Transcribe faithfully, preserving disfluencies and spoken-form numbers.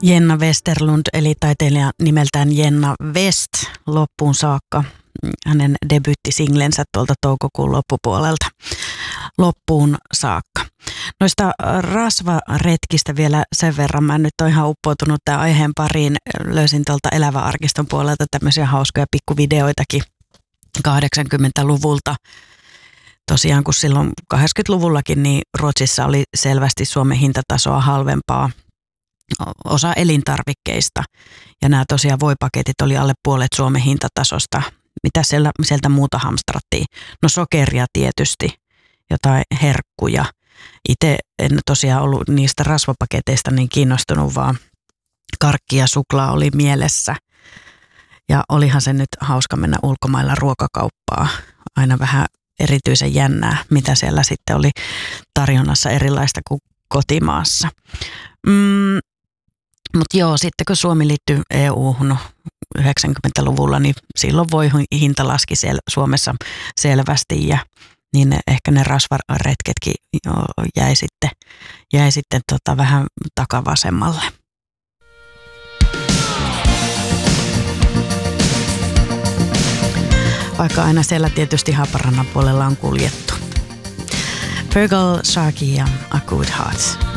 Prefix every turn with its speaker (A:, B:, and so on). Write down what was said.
A: Jenna Westerlund, eli taiteilija nimeltään Jenna West, loppuun saakka. Hänen debyyttisinglensä tuolta toukokuun loppupuolelta loppuun saakka. Noista rasvaretkistä vielä sen verran. Mä nyt oon ihan uppoutunut tämän aiheen pariin. Löysin tuolta Elävä-arkiston puolelta tämmöisiä hauskoja pikkuvideoitakin kahdeksankymmentäluvulta. Tosiaan kun silloin kahdeksankymmentäluvullakin niin Ruotsissa oli selvästi Suomen hintatasoa halvempaa osa elintarvikkeista. Ja nämä tosiaan voipaketit oli alle puolet Suomen hintatasosta. Mitä siellä, sieltä muuta hamstrattiin? No sokeria tietysti, jotain herkkuja. Itse en tosiaan ollut niistä rasvapaketeista niin kiinnostunut, vaan karkki ja suklaa oli mielessä. Ja olihan se nyt hauska mennä ulkomailla ruokakauppaa. Aina vähän erityisen jännää, mitä siellä sitten oli tarjonnassa erilaista kuin kotimaassa. Mm, Mutta joo, sitten kun Suomi liittyi E U:hun yhdeksänkymmentäluvulla, niin silloin voi hinta laski sel- Suomessa selvästi ja niin ehkä ne rasvaretketkin jäi sitten, jäi sitten tota vähän takavasemmalle. Vaikka aina siellä tietysti Haaparannan puolella on kuljettu. Fergal, Sharky ja A Good Heart.